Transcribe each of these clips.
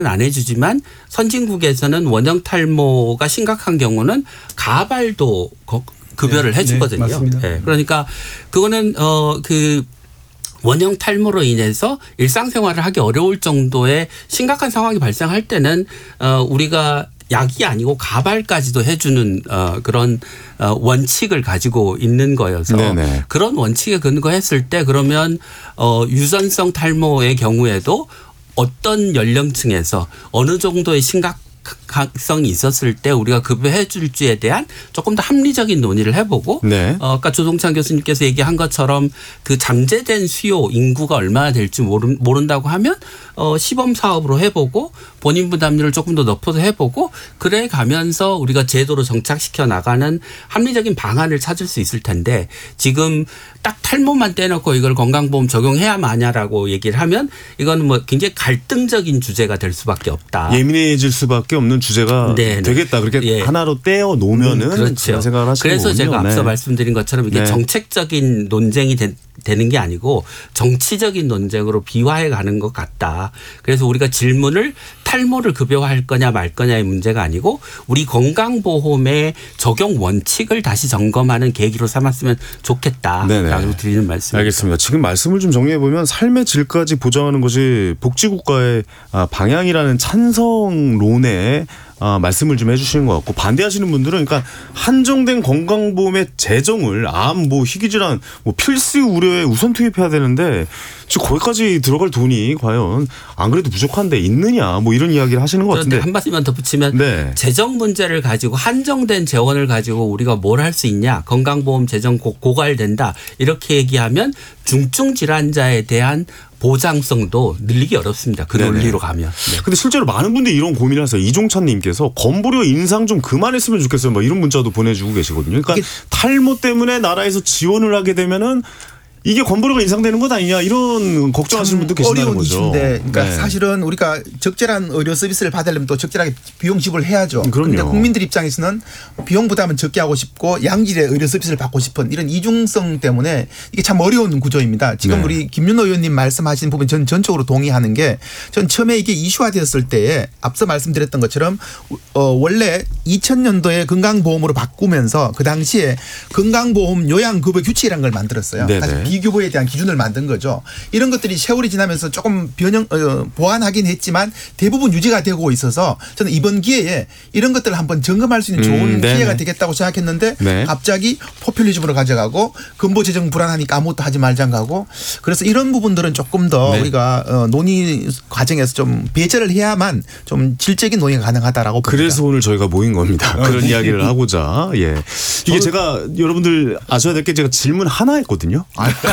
안 해주지만 선진국에서는 원형 탈모가 심각한 경우는 가발도 급여를 해주거든요. 맞습니다. 그러니까 그거는 그 원형 탈모로 인해서 일상생활을 하기 어려울 정도의 심각한 상황이 발생할 때는 우리가 약이 아니고 가발까지도 해주는 그런 원칙을 가지고 있는 거여서 네네. 그런 원칙에 근거했을 때 그러면 유전성 탈모의 경우에도 어떤 연령층에서 어느 정도의 심각성이 있었을 때 우리가 급여해 줄지에 대한 조금 더 합리적인 논의를 해보고 네. 아까 조동찬 교수님께서 얘기한 것처럼 그 잠재된 수요 인구가 얼마나 될지 모른다고 하면 시범 사업으로 해보고 본인 부담률을 조금 더 높여서 해보고 그래 가면서 우리가 제도로 정착시켜 나가는 합리적인 방안을 찾을 수 있을 텐데 지금 딱 탈모만 떼놓고 이걸 건강보험 적용해야 마냐라고 얘기를 하면 이거는 뭐 굉장히 갈등적인 주제가 될 수밖에 없다. 예민해질 수밖에 없는 주제가 네네. 되겠다. 그렇게 하나로 떼어 놓으면은 그렇죠. 그런 생각을 하시는 그래서 거군요. 제가 앞서 네. 말씀드린 것처럼 이게 네. 정책적인 논쟁이 되는 게 아니고 정치적인 논쟁으로 비화해 가는 것 같다. 그래서 우리가 질문을 탈모를 급여화할 거냐 말 거냐의 문제가 아니고 우리 건강보험의 적용 원칙을 다시 점검하는 계기로 삼았으면 좋겠다라고 드리는 말씀입니다. 알겠습니다. 지금 말씀을 좀 정리해 보면 삶의 질까지 보장하는 것이 복지국가의 방향이라는 찬성론에 말씀을 좀 해주시는 것 같고 반대하시는 분들은 그러니까 한정된 건강보험의 재정을 암, 희귀질환, 필수 의료에 우선 투입해야 되는데 지금 거기까지 들어갈 돈이 과연 안 그래도 부족한데 있느냐 이런 이야기를 하시는 것 같은데 한 말씀만 덧붙이면 재정 문제를 가지고 한정된 재원을 가지고 우리가 뭘 할 수 있냐 건강보험 재정 고갈된다 이렇게 얘기하면 중증 질환자에 대한 보장성도 늘리기 어렵습니다. 그 논리로 가면. 근데 실제로 많은 분들이 이런 고민을 하세요. 이종찬 님께서 건보료 인상 좀 그만했으면 좋겠어요. 이런 문자도 보내주고 계시거든요. 그러니까 탈모 때문에 나라에서 지원을 하게 되면은 이게 건보료가 인상되는 것 아니냐 이런 걱정하시는 분도 계신다는 거죠. 어려운 이슈인데 그러니까 사실은 우리가 적절한 의료 서비스를 받으려면 또 적절하게 비용 지불을 해야죠. 그런데 국민들 입장에서는 비용 부담은 적게 하고 싶고 양질의 의료 서비스를 받고 싶은 이런 이중성 때문에 이게 참 어려운 구조입니다. 지금 우리 김윤호 의원님 말씀하신 부분 전 전적으로 동의하는 게 전 처음에 이게 이슈화되었을 때에 앞서 말씀드렸던 것처럼 원래 2000년도에 건강보험으로 바꾸면서 그 당시에 건강보험 요양급여 규칙이라는 걸 만들었어요. 비교보에 대한 기준을 만든 거죠. 이런 것들이 세월이 지나면서 조금 보완하긴 했지만 대부분 유지가 되고 있어서 저는 이번 기회에 이런 것들을 한번 점검할 수 있는 좋은 기회가 되겠다고 생각했는데 갑자기 포퓰리즘으로 가져가고 근보 재정 불안하니까 아무것도 하지 말자고 하고 그래서 이런 부분들은 조금 더 우리가 논의 과정에서 좀 배제를 해야만 좀 질적인 논의가 가능하다라고 봅니다. 그래서 오늘 저희가 모인 겁니다. 그런 이야기를 하고자. 이게 제가 여러분들 아셔야 될 게 제가 질문 하나 했거든요.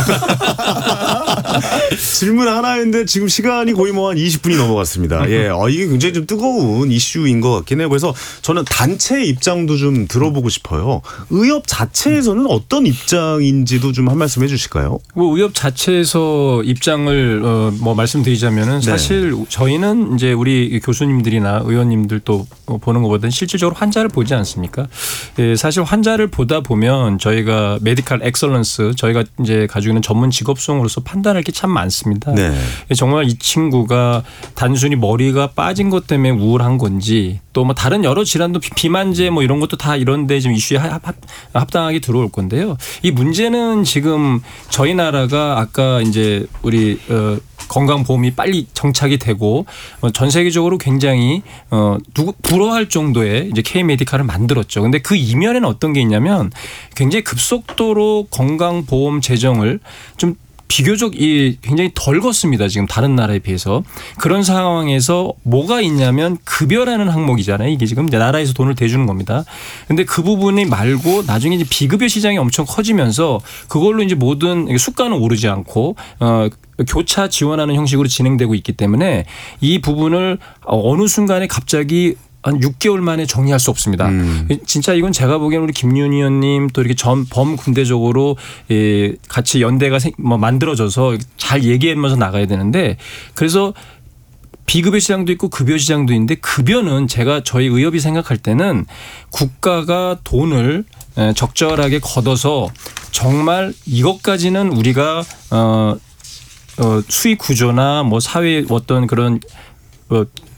질문 하나인데 지금 시간이 거의 한 20분이 넘어갔습니다. 이게 굉장히 좀 뜨거운 이슈인 것 같긴 해요. 그래서 저는 단체 입장도 좀 들어보고 싶어요. 의협 자체에서는 어떤 입장인지도 좀 한 말씀 해주실까요? 의협 자체에서 입장을 말씀드리자면은 사실 저희는 이제 우리 교수님들이나 의원님들 또 보는 것보다는 실질적으로 환자를 보지 않습니까? 사실 환자를 보다 보면 저희가 메디컬 엑설런스 저희가 이제 가지고 있는 전문 직업성으로서 판단할 게 참 많습니다. 정말 이 친구가 단순히 머리가 빠진 것 때문에 우울한 건지 또 다른 여러 질환도 비만제 이런 것도 다 이런데 좀 이슈에 합당하게 들어올 건데요. 이 문제는 지금 저희 나라가 아까 이제 우리 건강보험이 빨리 정착이 되고 전 세계적으로 굉장히 부러워할 정도의 이제 K-메디칼을 만들었죠. 근데 그 이면에는 어떤 게 있냐면 굉장히 급속도로 건강보험 재정을 좀 비교적 굉장히 덜 걷습니다. 지금 다른 나라에 비해서. 그런 상황에서 뭐가 있냐면 급여라는 항목이잖아요. 이게 지금 나라에서 돈을 대주는 겁니다. 그런데 그 부분이 말고 나중에 이제 비급여 시장이 엄청 커지면서 그걸로 이제 모든 수가는 오르지 않고 교차 지원하는 형식으로 진행되고 있기 때문에 이 부분을 어느 순간에 갑자기 한 6개월 만에 정리할 수 없습니다. 진짜 이건 제가 보기에는 우리 김윤희 의원님 또 이렇게 범군대적으로 같이 연대가 만들어져서 잘 얘기하면서 나가야 되는데 그래서 비급여 시장도 있고 급여 시장도 있는데 급여는 저희 의협이 생각할 때는 국가가 돈을 적절하게 걷어서 정말 이것까지는 우리가 수익 구조나 사회의 어떤 그런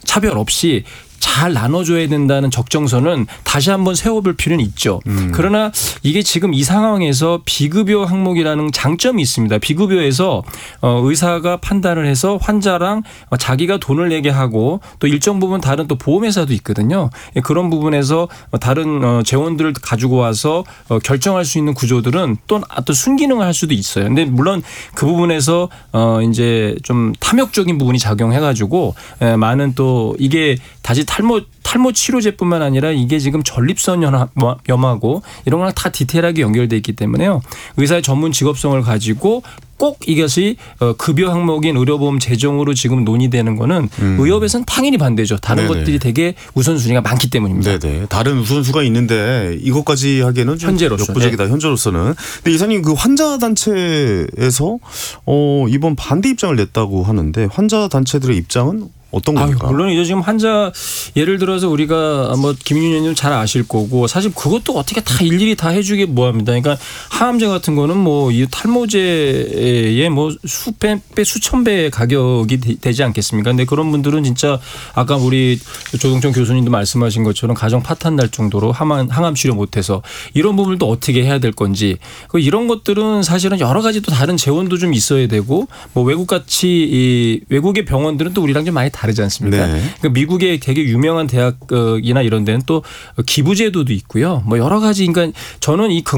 차별 없이 잘 나눠줘야 된다는 적정선은 다시 한번 세워볼 필요는 있죠. 그러나 이게 지금 이 상황에서 비급여 항목이라는 장점이 있습니다. 비급여에서 의사가 판단을 해서 환자랑 자기가 돈을 내게 하고 또 일정 부분 다른 또 보험회사도 있거든요. 그런 부분에서 다른 재원들을 가지고 와서 결정할 수 있는 구조들은 또 순기능을 할 수도 있어요. 근데 물론 그 부분에서 이제 좀 탐욕적인 부분이 작용해가지고 많은 또 이게 다시 탈모 치료제뿐만 아니라 이게 지금 전립선염하고 이런 거랑 다 디테일하게 연결돼 있기 때문에요. 의사의 전문 직업성을 가지고 꼭 이것이 급여 항목인 의료보험 재정으로 지금 논의되는 거는 의협에서는 당연히 반대죠. 다른 네네. 것들이 되게 우선순위가 많기 때문입니다. 네네. 다른 우선순위가 있는데 이것까지 하기에는 좀 현재로서. 역부족이다. 네. 현재로서는. 근데 이사님 그 환자 단체에서 이번 반대 입장을 냈다고 하는데 환자 단체들의 입장은 어떤 겁니까? 물론이죠. 지금 환자 예를 들어서 우리가 뭐 김윤희 의원님 잘 아실 거고 사실 그것도 어떻게 다 일일이 다 해주기 뭐합니다. 그러니까 항암제 같은 거는 뭐 이 탈모제의 뭐 수천 배의 가격이 되지 않겠습니까? 근데 그런 분들은 진짜 아까 우리 조동천 교수님도 말씀하신 것처럼 가정 파탄 날 정도로 항암 치료 못해서 이런 부분도 어떻게 해야 될 건지 이런 것들은 사실은 여러 가지 또 다른 재원도 좀 있어야 되고 뭐 외국같이 외국의 병원들은 또 우리랑 좀 많이 다르지 않습니까? 네. 그러니까 미국의 되게 유명한 대학이나 이런 데는 또 기부제도도 있고요. 뭐 여러 가지 그러니까 저는 이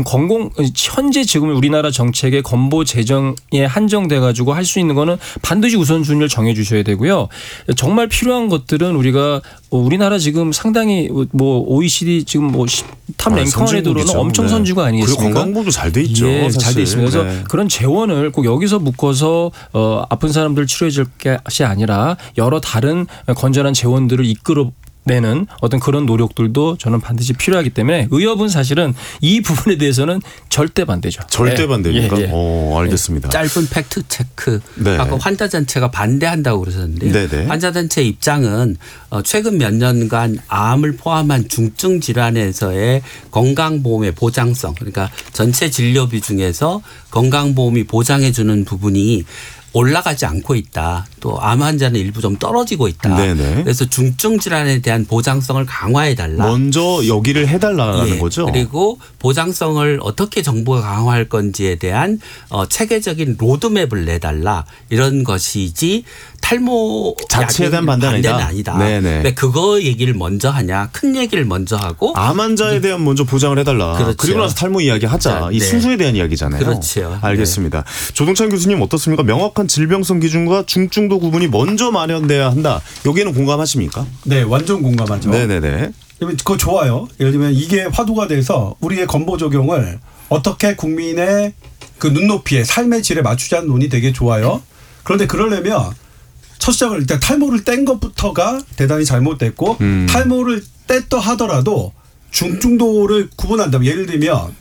현재 지금 우리나라 정책의 건보 재정에 한정돼 가지고 할 수 있는 거는 반드시 우선순위를 정해 주셔야 되고요. 정말 필요한 것들은 우리나라 지금 상당히 뭐 OECD 지금 뭐 탑 랭커원에 들어오는 엄청 선주가 아니겠습니까? 그리고 건강보도 잘 돼 있죠. 예, 잘 돼 있습니다. 그래서 네. 그런 재원을 꼭 여기서 묶어서 아픈 사람들 치료해 줄 것이 아니라 여러 다른 건전한 재원들을 이끌어내는 어떤 그런 노력들도 저는 반드시 필요하기 때문에 의협은 사실은 이 부분에 대해서는 절대 반대죠. 절대 반대입니까? 예, 예. 알겠습니다. 짧은 팩트 체크. 네. 아까 환자단체가 반대한다고 그러셨는데요. 네네. 환자단체 입장은 최근 몇 년간 암을 포함한 중증 질환에서의 건강보험의 보장성, 그러니까 전체 진료비 중에서 건강보험이 보장해주는 부분이 올라가지 않고 있다. 또 암 환자는 일부 좀 떨어지고 있다. 네네. 그래서 중증 질환에 대한 보장성을 강화해달라. 먼저 여기를 해달라는 거죠. 그리고 보장성을 어떻게 정부가 강화할 건지에 대한 체계적인 로드맵을 내달라. 이런 것이지 탈모 자체에 대한 반대는 아니다. 네네. 왜 그거 얘기를 먼저 하냐. 큰 얘기를 먼저 하고. 암 환자에 대한 먼저 보장을 해달라. 그렇죠. 그리고 나서 탈모 이야기 하자. 이 네. 순서에 대한 이야기잖아요. 그렇죠. 알겠습니다. 조동찬 교수님 어떻습니까? 명확한 질병성 기준과 중증도 구분이 먼저 마련돼야 한다. 여기에는 공감하십니까? 네, 완전 공감하죠. 네네네. 그거 좋아요. 예를 들면 이게 화두가 돼서 우리의 건보 적용을 어떻게 국민의 그 눈높이에 삶의 질에 맞추자는 논의 되게 좋아요. 그런데 그러려면 첫 시작을 일단 탈모를 뗀 것부터가 대단히 잘못됐고 탈모를 뗐다 하더라도 중증도를 구분한다면 예를 들면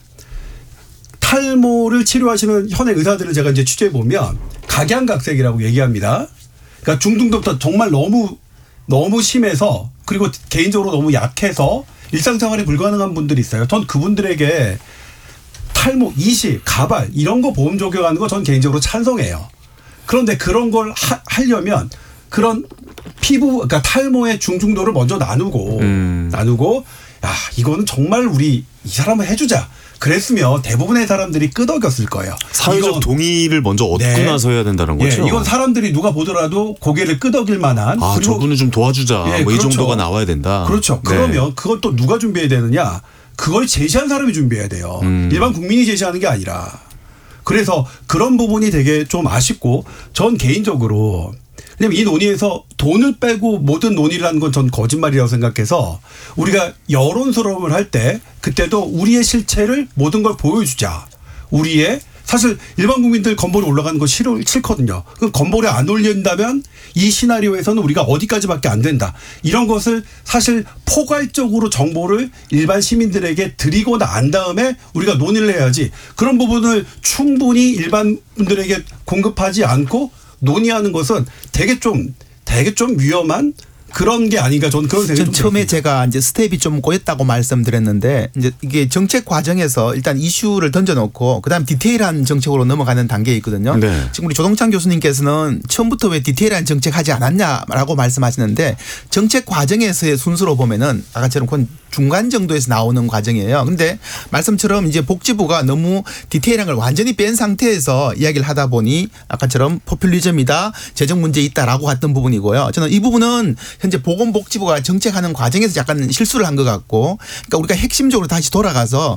탈모를 치료하시는 현행 의사들을 제가 이제 취재해 보면 각양각색이라고 얘기합니다. 그러니까 중등도부터 정말 너무 심해서 그리고 개인적으로 너무 약해서 일상생활이 불가능한 분들이 있어요. 전 그분들에게 탈모, 이식, 가발 이런 거 보험 적용하는 거 전 개인적으로 찬성해요. 그런데 그런 걸 하려면 그런 그러니까 탈모의 중증도를 먼저 나누고 야 이거는 정말 우리 이 사람을 해주자. 그랬으면 대부분의 사람들이 끄덕였을 거예요. 사회적 동의를 먼저 얻고 네. 나서 해야 된다는 거죠. 예, 이건 사람들이 누가 보더라도 고개를 끄덕일 만한. 그리고 저분을 좀 도와주자. 예, 뭐 이 그렇죠. 정도가 나와야 된다. 그렇죠. 네. 그러면 그걸 또 누가 준비해야 되느냐. 그걸 제시한 사람이 준비해야 돼요. 일반 국민이 제시하는 게 아니라. 그래서 그런 부분이 되게 좀 아쉽고 전 개인적으로 왜냐면 이 논의에서 돈을 빼고 모든 논의를 하는 건 전 거짓말이라고 생각해서 우리가 여론스러움을 할 때 그때도 우리의 실체를 모든 걸 보여주자. 우리의 사실 일반 국민들 건보료 올라가는 거 싫거든요. 그 건보료 안 올린다면 이 시나리오에서는 우리가 어디까지밖에 안 된다. 이런 것을 사실 포괄적으로 정보를 일반 시민들에게 드리고 난 다음에 우리가 논의를 해야지. 그런 부분을 충분히 일반 분들에게 공급하지 않고 논의하는 것은 되게 좀 위험한 그런 게 아닌가 저는 그런 생각이 좀 처음에 들었습니다. 제가 이제 스텝이 좀 꼬였다고 말씀드렸는데 이제 이게 정책 과정에서 일단 이슈를 던져놓고 그다음 디테일한 정책으로 넘어가는 단계에 있거든요. 네. 지금 우리 조동찬 교수님께서는 처음부터 왜 디테일한 정책 하지 않았냐라고 말씀하시는데 정책 과정에서의 순서로 보면은 아까처럼 그건 중간 정도에서 나오는 과정이에요. 근데 말씀처럼 이제 복지부가 너무 디테일한 걸 완전히 뺀 상태에서 이야기를 하다 보니 아까처럼 포퓰리즘이다, 재정 문제 있다라고 했던 부분이고요. 저는 이 부분은 현재 보건복지부가 정책하는 과정에서 약간 실수를 한 것 같고, 그러니까 우리가 핵심적으로 다시 돌아가서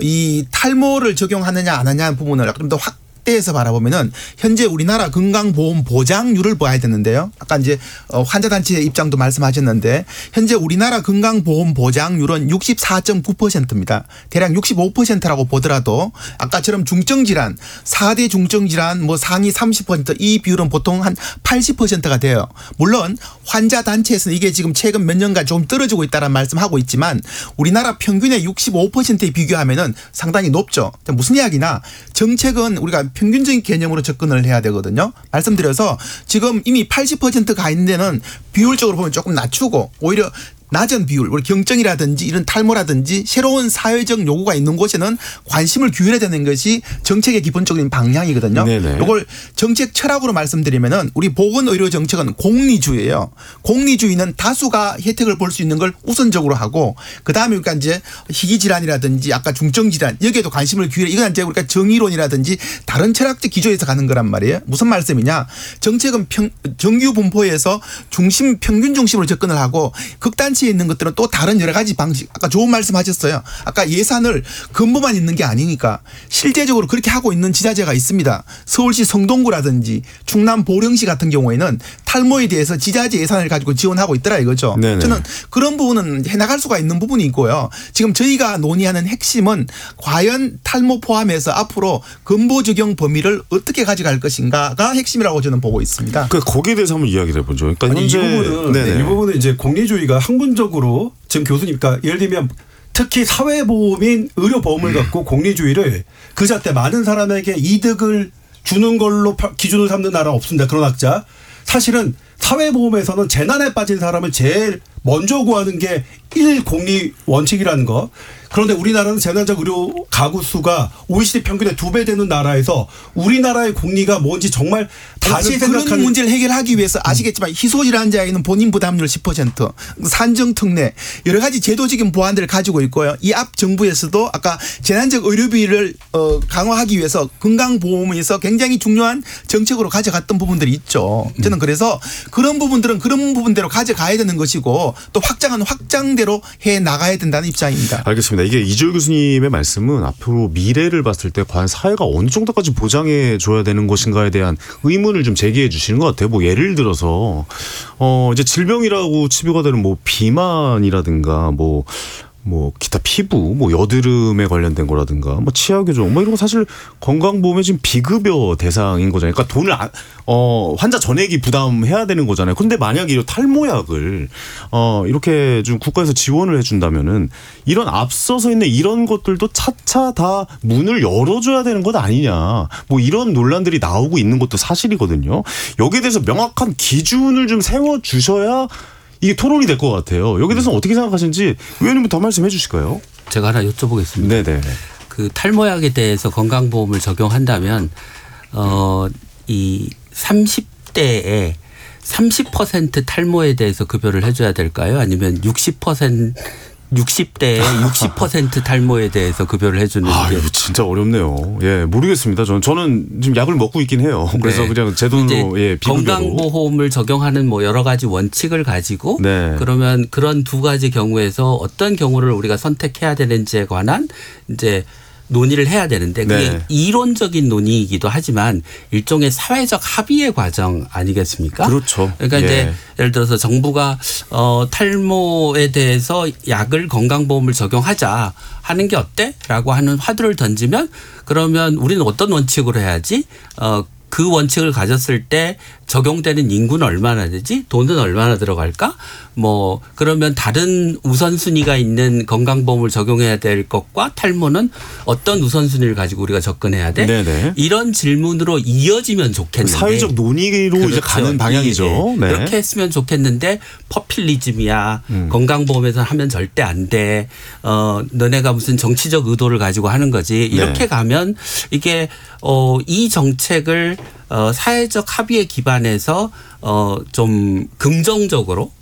이 탈모를 적용하느냐 안 하느냐 부분을 좀 더 확대해서 바라보면은 현재 우리나라 건강보험 보장률을 봐야 되는데요. 아까 이제 환자단체 입장도 말씀하셨는데 현재 우리나라 건강보험 보장률은 64.9%입니다. 대략 65%라고 보더라도 아까처럼 중증질환, 4대 중증질환 뭐 상위 30% 이 비율은 보통 한 80%가 돼요. 물론 환자단체에서는 이게 지금 최근 몇 년간 좀 떨어지고 있다는 말씀하고 있지만 우리나라 평균의 65%에 비교하면은 상당히 높죠. 무슨 이야기나 정책은 우리가 평균적인 개념으로 접근을 해야 되거든요. 말씀드려서 지금 이미 80%가 있는 데는 비율적으로 보면 조금 낮추고 오히려 낮은 비율, 우리 경증이라든지 이런 탈모라든지 새로운 사회적 요구가 있는 곳에는 관심을 기울여야 되는 것이 정책의 기본적인 방향이거든요. 이걸 정책 철학으로 말씀드리면은 우리 보건의료 정책은 공리주의예요. 공리주의는 다수가 혜택을 볼 수 있는 걸 우선적으로 하고 그다음에 그러니까 이제 희귀질환이라든지 아까 중증질환 여기에도 관심을 기울여 이건 이제 우리가 정의론이라든지 다른 철학적 기조에서 가는 거란 말이에요. 무슨 말씀이냐? 정책은 정규 분포에서 중심 평균 중심으로 접근을 하고 극단치 있는 것들은 또 다른 여러 가지 방식 아까 좋은 말씀하셨어요. 아까 예산을 근무만 있는 게 아니니까 실제적으로 그렇게 하고 있는 지자체가 있습니다. 서울시 성동구라든지 충남 보령시 같은 경우에는 탈모에 대해서 지자체 예산을 가지고 지원하고 있더라 이거죠. 네네. 저는 그런 부분은 해나갈 수가 있는 부분이 있고요. 지금 저희가 논의하는 핵심은 과연 탈모 포함해서 앞으로 근보 적용 범위를 어떻게 가져갈 것인가가 핵심이라고 저는 보고 있습니다. 거기에 대해서 한번 이야기를 해보죠. 그러니까 아니, 현재 이 부분은 이제 공리주의가 항문적으로 지금 교수님, 그러니까 예를 들면 특히 사회보험인 의료보험을 갖고 공리주의를 그 자체 많은 사람에게 이득을 주는 걸로 기준을 삼는 나라 없습니다. 그런 학자. 사실은 사회보험에서는 재난에 빠진 사람을 제일 먼저 구하는 게 1공리 원칙이라는 거. 그런데 우리나라는 재난적 의료 가구 수가 OECD 평균의 2배 되는 나라에서 우리나라의 공리가 뭔지 정말 다시 생각하는. 그런 문제를 해결하기 위해서 아시겠지만 희소질환자에는 본인 부담률 10%, 산정특례 여러 가지 제도적인 보완들을 가지고 있고요. 이 앞 정부에서도 아까 재난적 의료비를 강화하기 위해서 건강보험에서 굉장히 중요한 정책으로 가져갔던 부분들이 있죠. 저는 그래서 그런 부분들은 그런 부분대로 가져가야 되는 것이고 또 확장은 확장대로 해 나가야 된다는 입장입니다. 알겠습니다. 이게 이재호 교수님의 말씀은 앞으로 미래를 봤을 때 과연 사회가 어느 정도까지 보장해 줘야 되는 것인가에 대한 의문을 좀 제기해 주시는 것 같아요. 뭐 예를 들어서 이제 질병이라고 치부가 되는 뭐 비만이라든가 뭐 기타 피부, 뭐 여드름에 관련된 거라든가, 뭐 치아 교정, 뭐 이런 거 사실 건강보험에 지금 비급여 대상인 거잖아요. 그러니까 돈을 환자 전액이 부담해야 되는 거잖아요. 그런데 만약에 이 탈모약을 이렇게 좀 국가에서 지원을 해준다면은 이런 앞서서 있는 이런 것들도 차차 다 문을 열어줘야 되는 것 아니냐. 뭐 이런 논란들이 나오고 있는 것도 사실이거든요. 여기에 대해서 명확한 기준을 좀 세워 주셔야. 이게 토론이 될 것 같아요. 여기에 대해서 어떻게 생각하시는지 의원님 더 말씀해 주실까요? 제가 하나 여쭤보겠습니다. 네네. 그 탈모약에 대해서 건강보험을 적용한다면 이 30대에 30% 탈모에 대해서 급여를 해줘야 될까요? 아니면 60대에 60% 탈모에 대해서 급여를 해주는 게. 이거 진짜 어렵네요. 예, 모르겠습니다. 저는 지금 약을 먹고 있긴 해요. 그래서 그냥 제 돈으로 비급여로. 건강보험을 적용하는 뭐 여러 가지 원칙을 가지고 그러면 그런 두 가지 경우에서 어떤 경우를 우리가 선택해야 되는지에 관한 이제 논의를 해야 되는데 그게 이론적인 논의이기도 하지만 일종의 사회적 합의의 과정 아니겠습니까? 그렇죠. 그러니까 이제 예를 들어서 정부가 탈모에 대해서 약을 건강보험을 적용하자 하는 게 어때?라고 하는 화두를 던지면 그러면 우리는 어떤 원칙으로 해야지? 그 원칙을 가졌을 때 적용되는 인구는 얼마나 되지? 돈은 얼마나 들어갈까? 뭐 그러면 다른 우선순위가 있는 건강보험을 적용해야 될 것과 탈모는 어떤 우선순위를 가지고 우리가 접근해야 돼? 네네. 이런 질문으로 이어지면 좋겠는데 사회적 논의로 그렇죠. 이제 가는 방향이죠. 네. 그렇게 했으면 좋겠는데 포퓰리즘이야. 건강보험에서 하면 절대 안 돼. 너네가 무슨 정치적 의도를 가지고 하는 거지. 이렇게 네. 가면 이게 이 정책을 사회적 합의에 기반해서 좀 긍정적으로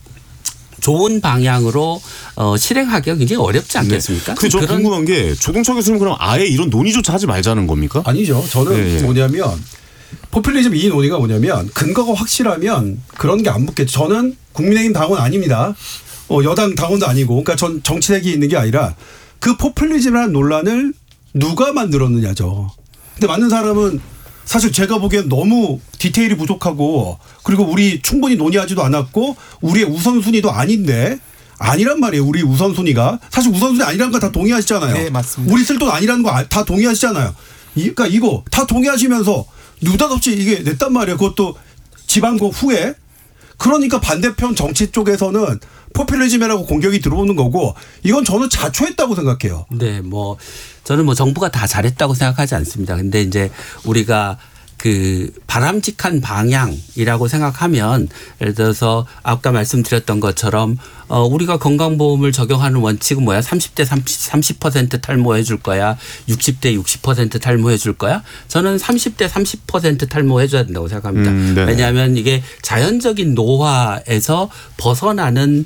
좋은 방향으로 실행하기가 굉장히 어렵지 않겠습니까? 네. 저 궁금한 게 조동철 교수님 그럼 아예 이런 논의조차 하지 말자는 겁니까? 아니죠. 저는 뭐냐면 포퓰리즘 이 논의가 뭐냐면 근거가 확실하면 그런 게 안 붙겠죠. 저는 국민의힘 당원 아닙니다. 여당 당원도 아니고 그러니까 전 정치색이 있는 게 아니라 그 포퓰리즘이라는 논란을 누가 만들었느냐죠. 근데 맞는 사람은 사실 제가 보기엔 너무 디테일이 부족하고 그리고 우리 충분히 논의하지도 않았고 우리의 우선순위도 아닌데 아니란 말이에요. 우리 우선순위가. 사실 우선순위 아니라는 거 다 동의하시잖아요. 네, 맞습니다. 우리 쓸 돈 아니라는 거 다 동의하시잖아요. 그러니까 이거 다 동의하시면서 느닷없이 이게 냈단 말이에요. 그것도 지방국 후에. 그러니까 반대편 정치 쪽에서는 포퓰리즘이라고 공격이 들어오는 거고 이건 저는 자초했다고 생각해요. 네, 저는 정부가 다 잘했다고 생각하지 않습니다. 근데 이제 우리가 그 바람직한 방향이라고 생각하면 예를 들어서 아까 말씀드렸던 것처럼 우리가 건강보험을 적용하는 원칙은 뭐야? 30대 30% 탈모해 줄 거야. 60대 60% 탈모해 줄 거야. 저는 30대 30% 탈모해 줘야 된다고 생각합니다. 왜냐하면 이게 자연적인 노화에서 벗어나는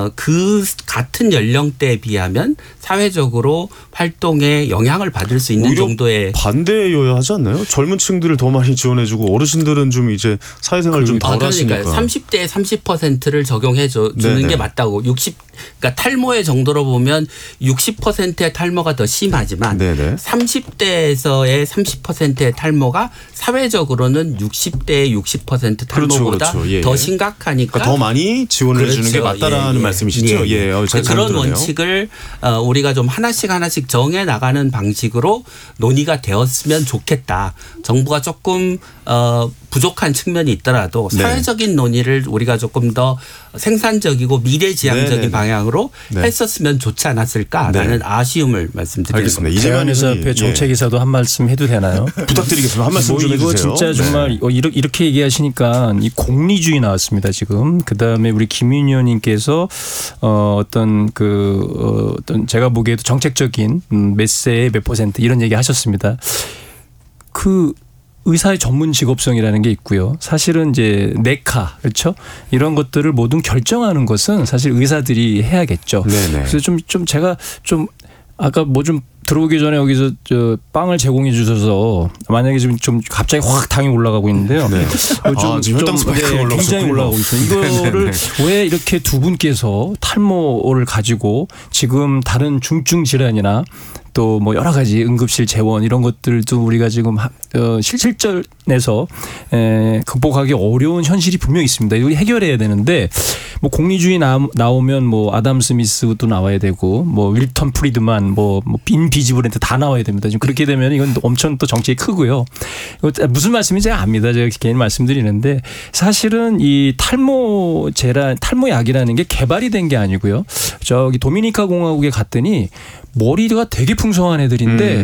그 같은 연령대에 비하면 사회적으로 활동에 영향을 받을 수 있는 정도의 반대여야 하지 않나요? 젊은 층들을 더 많이 지원해주고 어르신들은 좀 이제 사회생활 좀 덜 하시니까. 그러니까 30대 30%를 적용해 주는 게 맞다고. 그러니까 탈모의 정도로 보면 60%의 탈모가 더 심하지만 30대에서의 30%의 탈모가 사회적으로는 60대의 60% 탈모보다 더 심각하니까 그러니까 더 많이 지원을 해주는 게 맞다라는 말씀이시죠? 그런 원칙을 우리가 좀 하나씩 정해 나가는 방식으로 논의가 되었으면 좋겠다. 정부가 조금 부족한 측면이 있더라도 사회적인 논의를 우리가 조금 더 생산적이고 미래지향적인 방향으로 했었으면 좋지 않았을까라는 아쉬움을 말씀드리는 겁니다. 대한의사협회 정책이사도 한 말씀 해도 되나요? 부탁드리겠습니다. 한 말씀 좀 해주세요. 이거 진짜 정말 이렇게 얘기하시니까 이 공리주의 나왔습니다. 지금 그다음에 우리 김윤희 의원님께서 어떤 제가 보기에도 정책적인 몇 세의 몇 퍼센트 이런 얘기 하셨습니다. 그 의사의 전문 직업성이라는 게 있고요. 사실은 이제 내카 그렇죠? 이런 것들을 모두 결정하는 것은 사실 의사들이 해야겠죠. 그래서 좀 제가 좀 아까 좀 들어오기 전에 여기서 빵을 제공해 주셔서 만약에 지금 좀 갑자기 확 당이 올라가고 있는데요. 지금 혈당 스파이크가 굉장히 올라가고 있어요. 이거를 왜 이렇게 두 분께서 탈모를 가지고 지금 다른 중증 질환이나 또 뭐 여러 가지 응급실 재원 이런 것들도 우리가 지금 실질전에서 극복하기 어려운 현실이 분명히 있습니다. 이거 해결해야 되는데 뭐 공리주의 나오면 뭐 아담 스미스도 나와야 되고 뭐 윌턴 프리드만 빈 비지브랜트 다 나와야 됩니다. 지금 그렇게 되면 이건 엄청 또 정책이 크고요. 무슨 말씀인지 제가 압니다. 제가 개인 말씀드리는데 사실은 이 탈모 약이라는 게 개발이 된 게 아니고요. 저기 도미니카 공화국에 갔더니 머리가 되게 풍성한 애들인데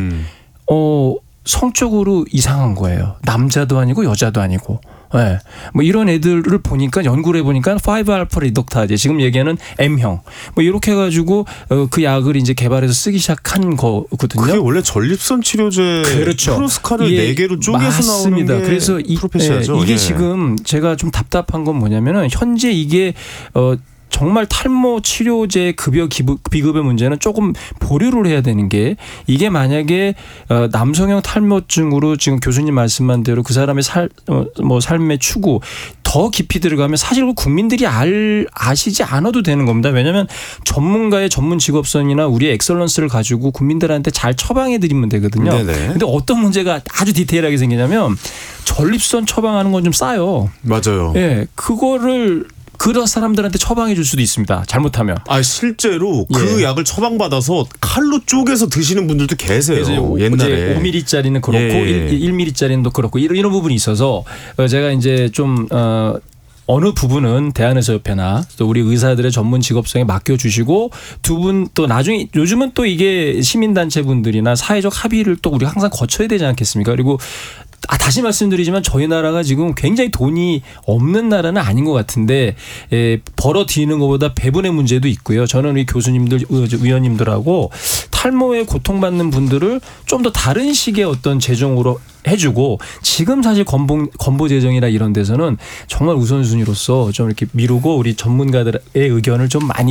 성적으로 이상한 거예요. 남자도 아니고 여자도 아니고. 네. 뭐 이런 애들을 보니까 연구를 해보니까 5알파 리덕타제 지금 얘기하는 M형 뭐 이렇게 해가지고 그 약을 이제 개발해서 쓰기 시작한 거거든요. 그게 원래 전립선 치료제 프로스카를 4개로 쪼개서 나오는 게 그래서 프로페시아죠. 이게 지금 제가 좀 답답한 건 뭐냐면은 현재 이게 정말 탈모 치료제 급여 비급의 문제는 조금 보류를 해야 되는 게 이게 만약에 남성형 탈모증으로 지금 교수님 말씀한 대로 그 사람의 삶의 추구 더 깊이 들어가면 사실 국민들이 아시지 않아도 되는 겁니다. 왜냐하면 전문가의 전문 직업선이나 우리의 엑설런스를 가지고 국민들한테 잘 처방해 드리면 되거든요. 그런데 어떤 문제가 아주 디테일하게 생기냐면 전립선 처방하는 건 좀 싸요. 맞아요. 예, 그거를 그런 사람들한테 처방해 줄 수도 있습니다. 잘못하면. 실제로 그 약을 처방받아서 칼로 쪼개서 드시는 분들도 계세요. 옛날에 5mm짜리는 그렇고 1mm짜리는 또 그렇고 이런 부분이 있어서 제가 이제 좀 어느 부분은 대한의사협회나 또 우리 의사들의 전문 직업성에 맡겨주시고 두 분 또 나중에 요즘은 또 이게 시민단체분들이나 사회적 합의를 또 우리가 항상 거쳐야 되지 않겠습니까? 그리고 다시 말씀드리지만 저희 나라가 지금 굉장히 돈이 없는 나라는 아닌 것 같은데 벌어들이는 것보다 배분의 문제도 있고요. 저는 우리 교수님들, 의원님들하고 탈모에 고통받는 분들을 좀 더 다른 식의 어떤 재정으로 해주고 지금 사실 건보 재정이나 이런 데서는 정말 우선순위로서 좀 이렇게 미루고 우리 전문가들의 의견을 좀 많이